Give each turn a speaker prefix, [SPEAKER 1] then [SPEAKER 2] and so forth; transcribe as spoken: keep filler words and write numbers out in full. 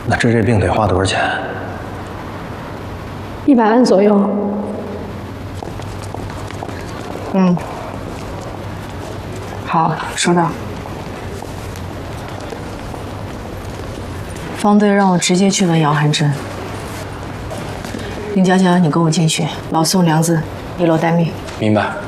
[SPEAKER 1] 那治这病得花多少钱？
[SPEAKER 2] 一百万左右。
[SPEAKER 3] 嗯，好，收到。方队让我直接去问姚寒珍。林佳佳，你跟我进去，老宋、梁子一楼待命。
[SPEAKER 1] 明白。